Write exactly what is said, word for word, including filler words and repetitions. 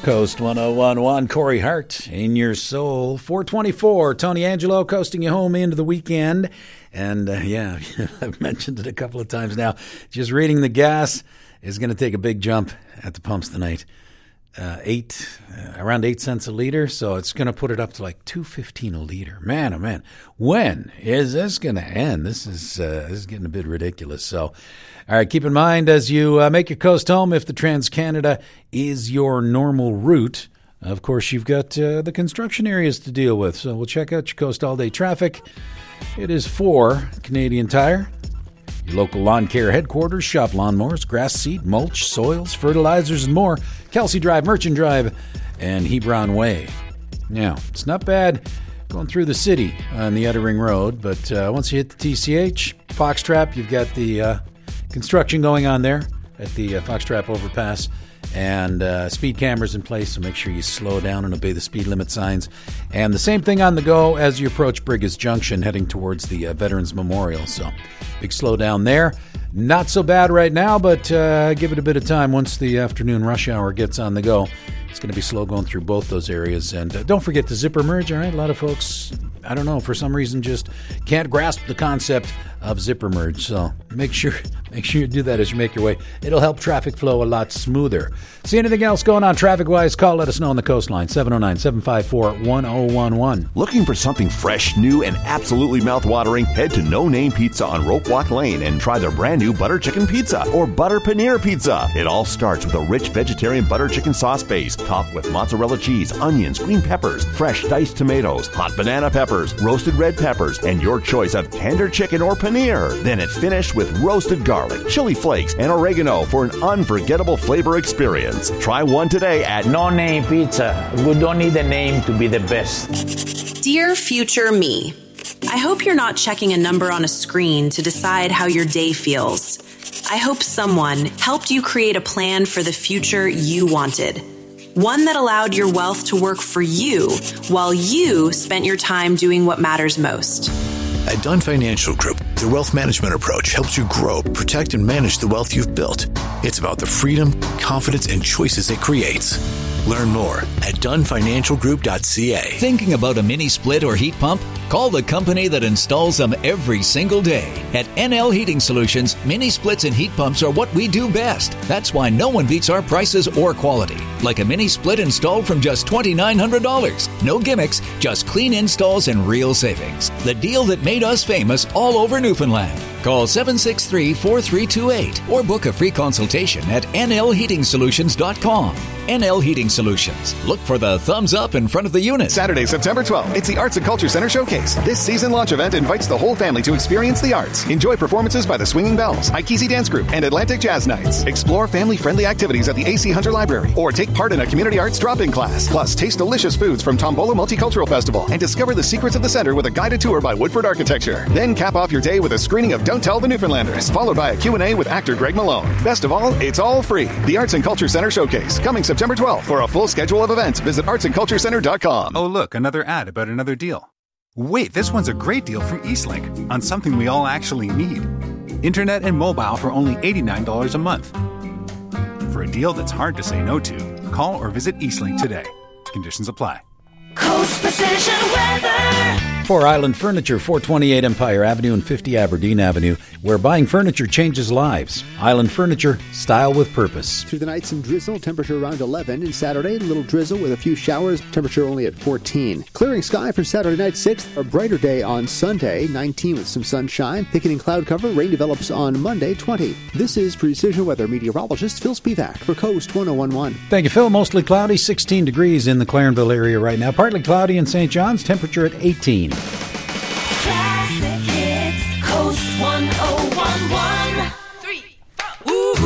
Coast one oh one one, Corey Hart, In Your Soul. four twenty-four, Tony Angelo coasting you home into the weekend. And, uh, yeah, I've mentioned it a couple of times now. Just reading the gas is going to take a big jump at the pumps tonight. Uh, eight, uh, around eight cents a liter, so it's going to put it up to like two fifteen a liter. Man, oh man, when is this going to end? This is uh, this is getting a bit ridiculous. So, all right, keep in mind as you uh, make your coast home, if the Trans-Canada is your normal route, of course you've got uh, the construction areas to deal with. So we'll check out your coast all-day traffic. It is for Canadian Tire, your local lawn care headquarters. Shop lawnmowers, grass seed, mulch, soils, fertilizers, and more. Kelsey Drive, Merchant Drive, and Hebron Way. Now, it's not bad going through the city on the Outer Ring Road, but uh, once you hit the T C H, Foxtrap, you've got the uh, construction going on there at the uh, Foxtrap overpass, and uh, speed cameras in place, so make sure you slow down and obey the speed limit signs. And the same thing on the go as you approach Brigas Junction, heading towards the uh, Veterans Memorial. So big slowdown there. Not so bad right now, but uh, give it a bit of time. Once the afternoon rush hour gets on the go, it's going to be slow going through both those areas. And uh, don't forget to zipper merge, all right? A lot of folks, I don't know, for some reason just can't grasp the concept of zipper merge. So make sure make sure you do that as you make your way. It'll help traffic flow a lot smoother. See anything else going on traffic-wise? Call, let us know on the coastline, seven oh nine, seven five four, one oh one one. Looking for something fresh, new, and absolutely mouth-watering? Head to No Name Pizza on Rope Walk Lane and try their brand new butter chicken pizza or butter paneer pizza. It all starts with a rich vegetarian butter chicken sauce base, topped with mozzarella cheese, onions, green peppers, fresh diced tomatoes, hot banana peppers, roasted red peppers, and your choice of tender chicken or paneer. Then it's finished with roasted garlic, chili flakes, and oregano for an unforgettable flavor experience. Try one today at No Name Pizza. We don't need a name to be the best. Dear future me, I hope you're not checking a number on a screen to decide how your day feels. I hope someone helped you create a plan for the future you wanted. One that allowed your wealth to work for you while you spent your time doing what matters most. At Dunn Financial Group, their wealth management approach helps you grow, protect, and manage the wealth you've built. It's about the freedom, confidence, and choices it creates. Learn more at dun financial group dot c a. Thinking about a mini split or heat pump? Call the company that installs them every single day. At N L Heating Solutions, mini splits and heat pumps are what we do best. That's why no one beats our prices or quality. Like a mini split installed from just two thousand nine hundred dollars. No gimmicks, just clean installs and real savings. The deal that made us famous all over Newfoundland. Call seven six three, four three two eight or book a free consultation at N L heating solutions dot com. N L Heating Solutions. Look for the thumbs up in front of the unit. Saturday, September twelfth, it's the Arts and Culture Center Showcase. This season launch event invites the whole family to experience the arts. Enjoy performances by the Swinging Bells, Ikesi Dance Group, and Atlantic Jazz Nights. Explore family-friendly activities at the A C Hunter Library or take part in a community arts drop-in class. Plus, taste delicious foods from Tombolo Multicultural Festival and discover the secrets of the center with a guided tour by Woodford Architecture. Then cap off your day with a screening of Don't Tell the Newfoundlanders, followed by a Q and A with actor Greg Malone. Best of all, it's all free. The Arts and Culture Center Showcase, coming September twelfth. For a full schedule of events, visit arts and culture center dot com. Oh, look, another ad about another deal. Wait, this one's a great deal from Eastlink on something we all actually need. Internet and mobile for only eighty-nine dollars a month. For a deal that's hard to say no to, call or visit Eastlink today. Conditions apply. Coast Precision Weather. For Island Furniture, four twenty-eight Empire Avenue and fifty Aberdeen Avenue, where buying furniture changes lives. Island Furniture, style with purpose. Through the night, some drizzle, temperature around eleven. And Saturday, a little drizzle with a few showers, temperature only at fourteen. Clearing sky for Saturday night, sixth. A brighter day on Sunday, nineteen with some sunshine. Thickening cloud cover, rain develops on Monday, twenty. This is Precision Weather meteorologist Phil Spivak for Coast one oh one one. Thank you, Phil. Mostly cloudy, sixteen degrees in the Clarenville area right now. Partly cloudy in Saint John's, temperature at eighteen. Classic Hits, Coast one oh one one.